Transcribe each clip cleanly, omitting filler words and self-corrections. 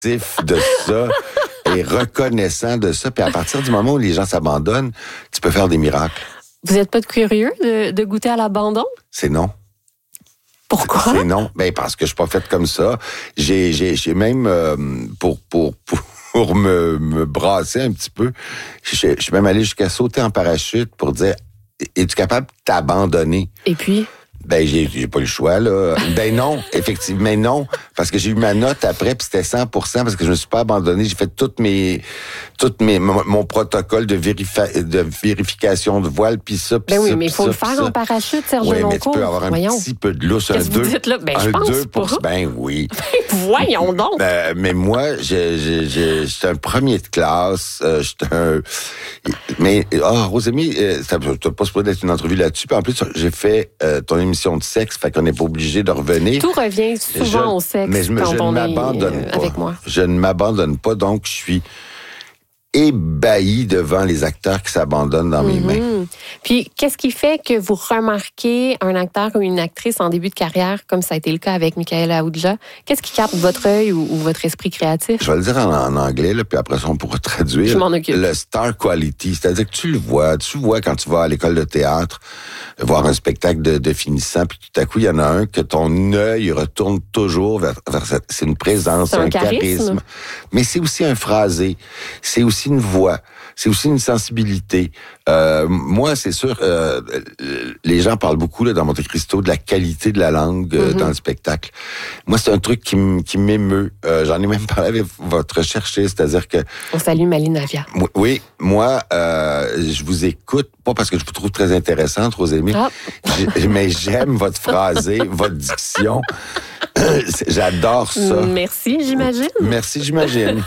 de ça et reconnaissant de ça. Puis à partir du moment où les gens s'abandonnent, tu peux faire des miracles. Vous n'êtes pas curieux de goûter à l'abandon? C'est non. Pourquoi? C'est non. Ben, parce que je suis pas faite comme ça. J'ai même, pour me brasser un petit peu, je suis même allé jusqu'à sauter en parachute pour dire, es-tu capable de t'abandonner? Et puis? Ben, j'ai pas eu le choix, là. Ben non, effectivement, mais non, parce que j'ai eu ma note après, puis c'était 100%, parce que je me suis pas abandonné. J'ai fait mon protocole de vérification de voile, puis ça, puis ben ça. Oui, mais il faut le faire en parachute, Serge Lenoncourt. Oui, mais tu peux avoir un petit peu de lousse, un 2. Je pense pas. Ben oui. Voyons donc. Mais moi, j'étais un premier de classe, mais, Rosémie, t'as pas supposé d'être une entrevue là-dessus, puis en plus, j'ai fait ton émission de sexe, fait qu'on n'est pas obligé de revenir. Tout revient souvent au sexe mais je quand on m'abandonne est pas. avec moi. Je ne m'abandonne pas, donc je suis ébahi devant les acteurs qui s'abandonnent dans mes mains. Puis, qu'est-ce qui fait que vous remarquez un acteur ou une actrice en début de carrière, comme ça a été le cas avec Michaela Aoudja? Qu'est-ce qui capte votre œil ou votre esprit créatif? Je vais le dire en anglais, là, puis après ça, on pourra traduire. Je m'en occupe. Le star quality, c'est-à-dire que tu le vois quand tu vas à l'école de théâtre, voir un spectacle de finissant, puis tout à coup, il y en a un que ton œil retourne toujours vers c'est une présence, c'est un charisme. Mais c'est aussi un phrasé, c'est aussi une voix, c'est aussi une sensibilité. Moi, c'est sûr, les gens parlent beaucoup là, dans Monte Cristo de la qualité de la langue dans le spectacle. Moi, c'est un truc qui m'émeut. J'en ai même parlé avec votre chercheuse, c'est-à-dire que... On salue Malinavia. Oui, moi, je vous écoute, pas parce que je vous trouve très intéressante, Rosémie, mais j'aime votre phrasé, votre diction. J'adore ça. Merci, j'imagine. Merci, j'imagine.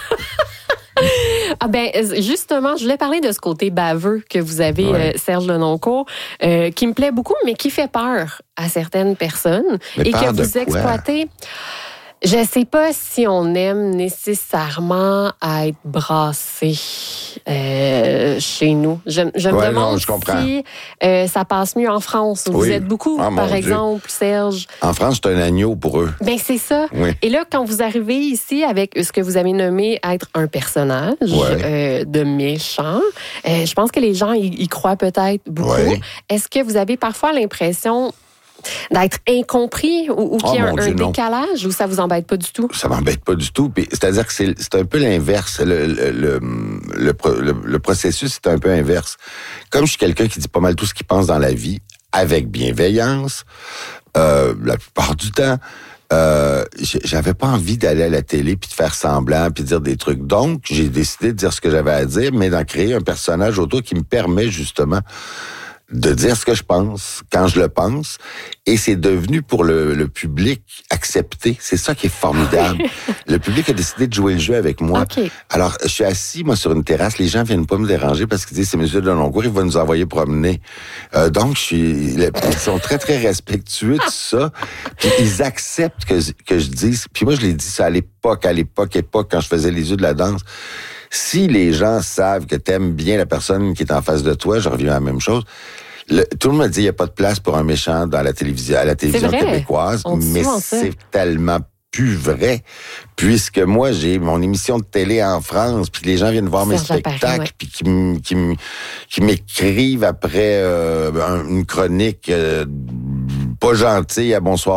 Ah ben justement, je voulais parler de ce côté baveux que vous avez, Serge Lenoncourt, qui me plaît beaucoup, mais qui fait peur à certaines personnes mais et que vous quoi? exploitez. Je sais pas si on aime nécessairement à être brassé chez nous. Je me demande si ça passe mieux en France. Vous êtes beaucoup, par exemple, Serge. En France, c'est un agneau pour eux. Ben c'est ça. Oui. Et là, quand vous arrivez ici avec ce que vous avez nommé être un personnage de méchant, je pense que les gens y croient peut-être beaucoup. Ouais. Est-ce que vous avez parfois l'impression d'être incompris ou qu'il y a un décalage ou ça vous embête pas du tout? Ça m'embête pas du tout. C'est-à-dire que c'est un peu l'inverse. Le processus est un peu inverse. Comme je suis quelqu'un qui dit pas mal tout ce qu'il pense dans la vie, avec bienveillance, la plupart du temps, j'avais pas envie d'aller à la télé puis de faire semblant puis de dire des trucs. Donc, j'ai décidé de dire ce que j'avais à dire, mais d'en créer un personnage autour qui me permet justement de dire ce que je pense, quand je le pense, et c'est devenu pour le public accepté. C'est ça qui est formidable. Le public a décidé de jouer le jeu avec moi. Okay. Alors, je suis assis, moi, sur une terrasse, les gens viennent pas me déranger parce qu'ils disent, c'est M. Lenoncourt, il va nous envoyer promener. Donc, ils sont très, très respectueux de ça, puis ils acceptent que je dise, puis moi, je l'ai dit ça à l'époque, quand je faisais les yeux de la danse. Si les gens savent que t'aimes bien la personne qui est en face de toi, je reviens à la même chose. Tout le monde dit qu'il n'y a pas de place pour un méchant à la télévision québécoise, mais c'est tellement plus vrai, puisque moi, j'ai mon émission de télé en France, puis les gens viennent voir mes spectacles, puis qui m'écrivent après une chronique pas gentille à bonsoir.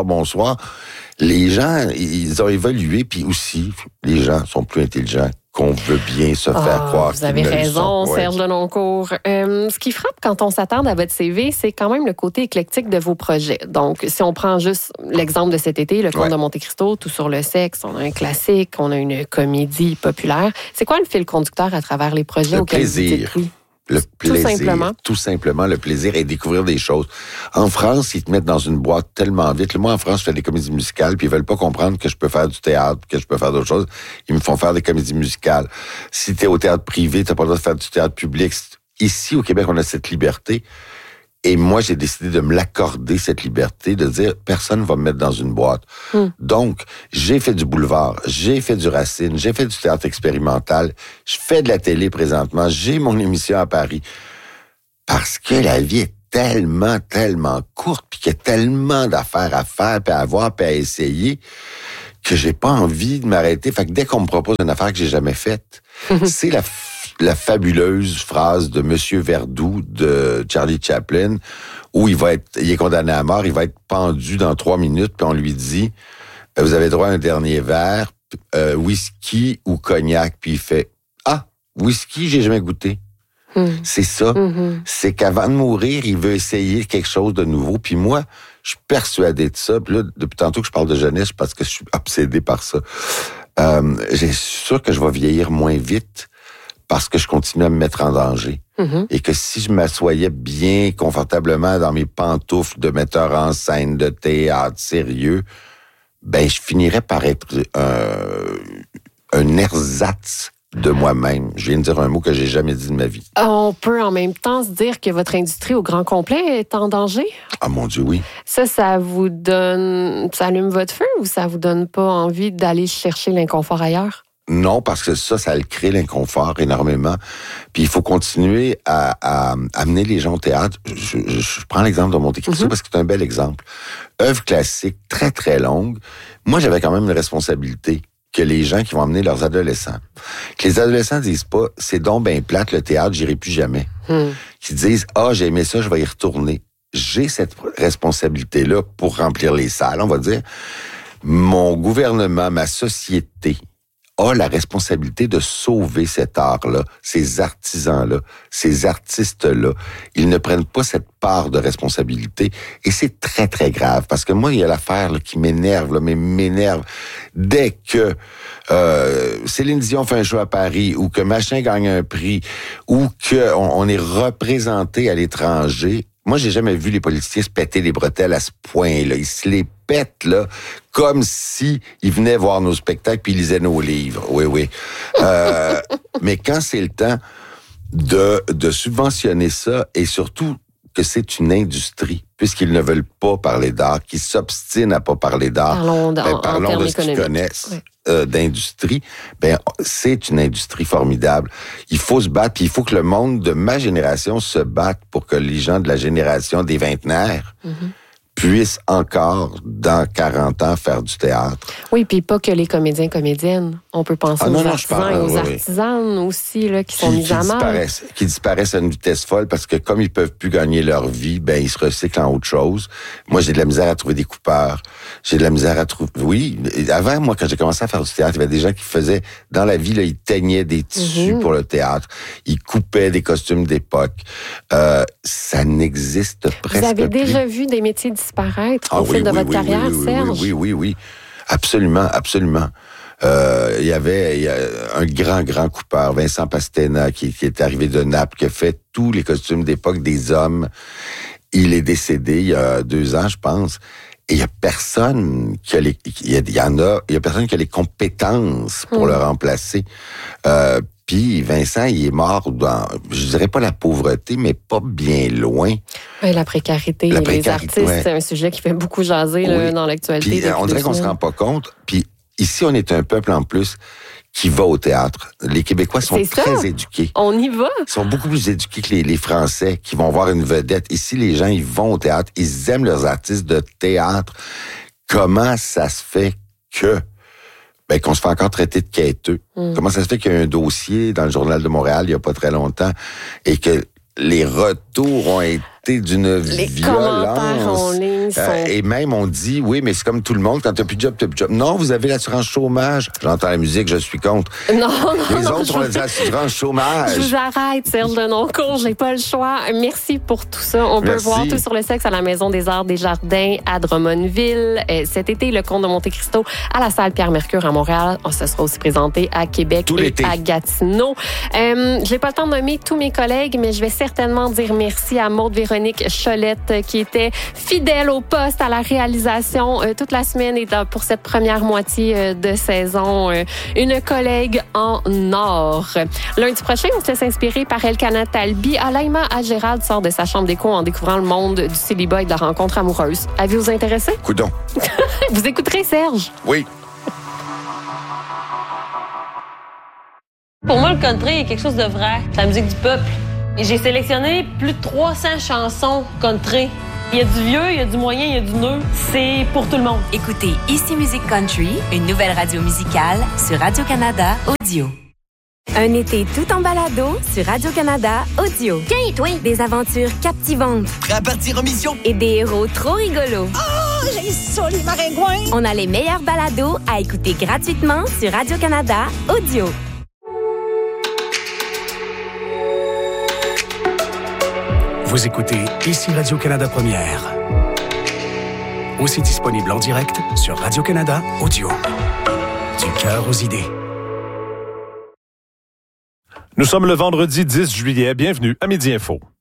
Les gens, ils ont évolué, puis aussi, les gens sont plus intelligents qu'on veut bien se faire croire. Vous avez raison, Serge Lenoncourt. Ce qui frappe quand on s'attarde à votre CV, c'est quand même le côté éclectique de vos projets. Donc, si on prend juste l'exemple de cet été, Le Comte de Monte Cristo, Tout sur le sexe, on a un classique, on a une comédie populaire. C'est quoi le fil conducteur à travers les projets auxquels vous dites oui? Le plaisir, tout simplement le plaisir et découvrir des choses. En France, ils te mettent dans une boîte tellement vite. Moi, en France, je fais des comédies musicales, puis ils veulent pas comprendre que je peux faire du théâtre, que je peux faire d'autres choses. Ils me font faire des comédies musicales. Si t'es au théâtre privé, t'as pas le droit de faire du théâtre public. Ici, au Québec, on a cette liberté. Et moi, j'ai décidé de me l'accorder, cette liberté, de dire, personne ne va me mettre dans une boîte. Donc, j'ai fait du boulevard, j'ai fait du Racine, j'ai fait du théâtre expérimental, je fais de la télé présentement, j'ai mon émission à Paris. Parce que la vie est tellement, tellement courte, puis qu'il y a tellement d'affaires à faire, puis à voir, puis à essayer, que j'ai pas envie de m'arrêter. Fait que dès qu'on me propose une affaire que j'ai jamais faite, c'est la fabuleuse phrase de Monsieur Verdoux de Charlie Chaplin, où il est condamné à mort, il va être pendu dans 3 minutes, puis on lui dit, vous avez droit à un dernier verre, whisky ou cognac, puis il fait, whisky, j'ai jamais goûté. C'est ça. C'est qu'avant de mourir, il veut essayer quelque chose de nouveau. Puis moi, je suis persuadé de ça. Puis là, depuis tantôt que je parle de jeunesse, parce que je suis obsédé par ça. J'ai sûr que je vais vieillir moins vite parce que je continue à me mettre en danger. Et que si je m'assoyais bien confortablement dans mes pantoufles de metteur en scène, de théâtre sérieux, ben je finirais par être un ersatz de moi-même. Je viens de dire un mot que j'ai jamais dit de ma vie. On peut en même temps se dire que votre industrie au grand complet est en danger? Ah mon Dieu, oui. Ça vous donne... Ça allume votre feu ou ça vous donne pas envie d'aller chercher l'inconfort ailleurs? Non, parce que ça le crée l'inconfort énormément. Puis il faut continuer à amener les gens au théâtre. Je prends l'exemple de Monte Cristo parce que c'est un bel exemple. Œuvre classique, très, très longue. Moi, j'avais quand même une responsabilité que les gens qui vont amener leurs adolescents. Que les adolescents disent pas, c'est donc ben plate, le théâtre, j'irai plus jamais. Qu'ils disent, j'ai aimé ça, je vais y retourner. J'ai cette responsabilité-là pour remplir les salles, on va dire. Mon gouvernement, ma société a la responsabilité de sauver cet art-là, ces artisans-là, ces artistes-là. Ils ne prennent pas cette part de responsabilité et c'est très, très grave parce que moi, il y a l'affaire là, qui m'énerve, là, mais m'énerve. Dès que Céline Dion fait un show à Paris ou que machin gagne un prix ou qu'on est représenté à l'étranger, moi, j'ai jamais vu les politiciens se péter les bretelles à ce point-là. Ils se les pètent, là, comme si ils venaient voir nos spectacles puis ils lisaient nos livres. Oui. Mais quand c'est le temps de subventionner ça, et surtout que c'est une industrie, puisqu'ils ne veulent pas parler d'art, qu'ils s'obstinent à pas parler d'art, parlons de ce qu'ils connaissent d'industrie, c'est une industrie formidable. Il faut se battre, puis il faut que le monde de ma génération se batte pour que les gens de la génération des vingtenaires puissent encore, dans 40 ans, faire du théâtre. Oui, puis pas que les comédiens, comédiennes. On peut penser aux artisans et aux artisanes aussi, là, qui sont mis à mal. Qui disparaissent à une vitesse folle parce que comme ils peuvent plus gagner leur vie, ils se recyclent en autre chose. Moi, j'ai de la misère à trouver des coupeurs. J'ai de la misère à trouver... Oui, avant, moi, quand j'ai commencé à faire du théâtre, il y avait des gens qui faisaient... Dans la vie, là, ils teignaient des tissus pour le théâtre. Ils coupaient des costumes d'époque. Ça n'existe presque plus. Vous avez déjà vu des métiers disparaître au fil de votre carrière, Serge? Oui. Absolument. Il y a un grand coupeur, Vincent Pastena, qui est arrivé de Naples, qui a fait tous les costumes d'époque des hommes. Il est décédé il y a 2 ans, je pense. Et il y a personne qui a personne qui a les compétences pour le remplacer. Puis Vincent, il est mort dans, je dirais pas la pauvreté, mais pas bien loin. Oui, la précarité. Les artistes, c'est un sujet qui fait beaucoup jaser là, dans l'actualité. Puis on dirait qu'on se rend pas compte. Puis ici, on est un peuple en plus qui va au théâtre. Les Québécois sont très éduqués. On y va. Ils sont beaucoup plus éduqués que les Français qui vont voir une vedette. Ici, les gens, ils vont au théâtre. Ils aiment leurs artistes de théâtre. Comment ça se fait que qu'on se fait encore traiter de quêteux? Comment ça se fait qu'il y a un dossier dans le Journal de Montréal il y a pas très longtemps et que les retours ont été d'une violence. En ligne sont... et même, on dit, oui, mais c'est comme tout le monde, quand t'as plus de job, t'as plus de job. Non, vous avez l'assurance chômage. J'entends la musique, je suis contre. Non, les autres ont l'assurance chômage. Je vous arrête, Serge Denoncourt, j'ai pas le choix. Merci pour tout ça. On peut voir Tout sur le sexe à la Maison des Arts des Jardins à Drummondville. Cet été, le Comte de Monte Cristo à la salle Pierre-Mercure à Montréal. Ça sera aussi présenté à Québec et à Gatineau. J'ai pas le temps de nommer tous mes collègues, mais je vais certainement dire merci à Maude Véronique Cholette qui était fidèle au poste, à la réalisation toute la semaine et pour cette première moitié de saison. Une collègue en or. Lundi prochain, on se laisse inspirer par Elkana Talbi. Alaïma Agérald sort de sa chambre d'écho en découvrant le monde du célibat et de la rencontre amoureuse. Avez-vous intéressé? Coudon. Vous écouterez, Serge? Oui. Pour moi, le country est quelque chose de vrai. C'est la musique du peuple. Et j'ai sélectionné plus de 300 chansons country Il y a du vieux, il y a du moyen, il y a du neuf. C'est pour tout le monde. Écoutez Ici Musique Country, une nouvelle radio musicale sur Radio-Canada Audio. Un été tout en balado sur Radio-Canada Audio. Tiens, toi! Des aventures captivantes. Prêt à partir en mission? Et des héros trop rigolos. Oh, j'ai ça, les maringouins! On a les meilleurs balados à écouter gratuitement sur Radio-Canada Audio. Vous écoutez Ici Radio-Canada Première. Aussi disponible en direct sur Radio-Canada Audio. Du cœur aux idées. Nous sommes le vendredi 10 juillet. Bienvenue à Midi Info.